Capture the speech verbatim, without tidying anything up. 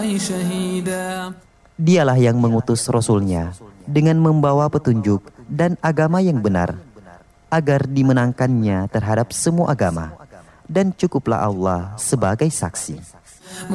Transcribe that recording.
شهيدا. Dialah yang mengutus Rasul-Nya dengan membawa petunjuk dan agama yang benar, agar dimenangkannya terhadap semua agama, dan cukuplah Allah sebagai saksi.